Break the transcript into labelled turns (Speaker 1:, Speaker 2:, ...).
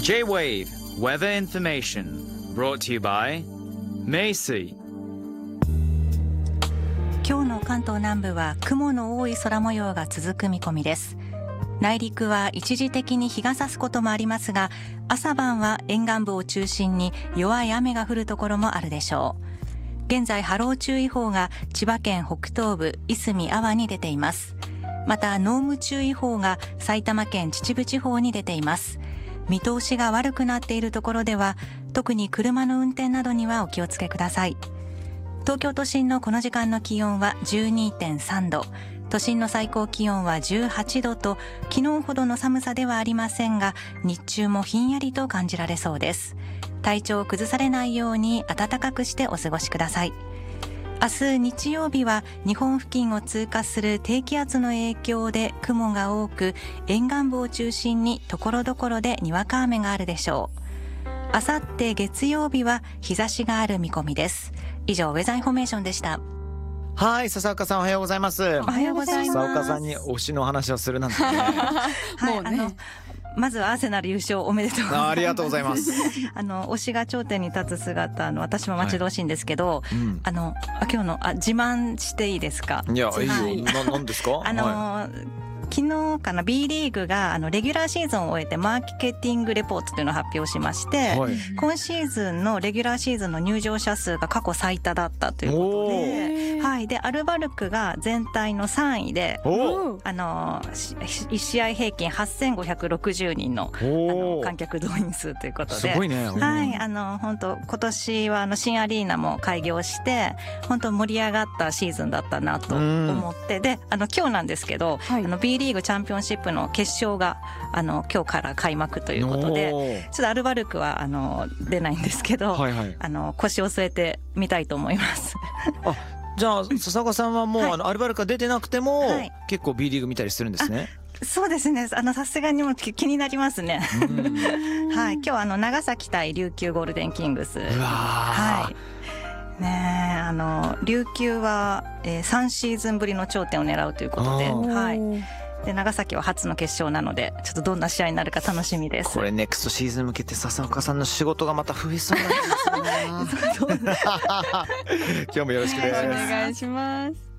Speaker 1: J-Wave Weather Information brought to you by 名水。
Speaker 2: 今日の関東南部は雲の多い空模様が続く見込みです。内陸は一時的に日が差すこともありますが、朝晩は沿岸部を中心に弱い雨が降るところもあるでしょう。現在波浪注意報が千葉県北東部いすみ安房に出ています。また濃霧注意報が埼玉県秩父地方に出ています。見通しが悪くなっているところでは特に車の運転などにはお気をつけください。東京都心のこの時間の気温は 12.3 度、都心の最高気温は18度と昨日ほどの寒さではありませんが、日中もひんやりと感じられそうです。体調を崩されないように暖かくしてお過ごしください。明日日曜日は日本付近を通過する低気圧の影響で雲が多く、沿岸部を中心に所々でにわか雨があるでしょう。あさって月曜日は日差しがある見込みです。以上ウェザーインフォメーションでした。
Speaker 3: はい、笹岡さんおはようございます。
Speaker 2: おはようございます。
Speaker 3: 笹岡さんに推しの話をするなんてね
Speaker 2: はい、まずはアーセナル優勝おめでとうございます。
Speaker 3: ありがとうございます
Speaker 2: 推しが頂点に立つ姿私も待ち遠しいんですけど、
Speaker 3: うん、
Speaker 2: 今日の自慢していいですか？
Speaker 3: いや、
Speaker 2: はい
Speaker 3: いいよ。何ですか？
Speaker 2: 昨日かな B リーグがレギュラーシーズンを終えてマーケティングレポートというのを発表しまして、
Speaker 3: はい、
Speaker 2: 今シーズンのレギュラーシーズンの入場者数が過去最多だったということで、はい、でアルバルクが全体の3位で1試合平均8560人の観客動員数ということで、
Speaker 3: すごいね。
Speaker 2: はい、本当今年は新アリーナも開業して本当盛り上がったシーズンだったなと思って、で今日なんですけど、はい、B リーグチャンピオンシップの決勝が今日から開幕ということで、ちょっとアルバルクは出ないんですけど、はいはい、腰を据えてみたいと思います
Speaker 3: あ、じゃあ笹岡さんはもう、はい、アルバルクが出てなくても、はい、結構 B リーグ見たりするんですね。
Speaker 2: そうですね、さすがにも気になりますねはい、今日長崎対琉球ゴールデンキングス、はいね、琉球は、3シーズンぶりの頂点を狙うということで、はい、で長崎は初の決勝なのでちょっとどんな試合になるか楽しみです。
Speaker 3: これネクストシーズン向けて笹岡さんの仕事がまた増えそうなんですよね今日もよろしくお願いします。
Speaker 2: お願いします。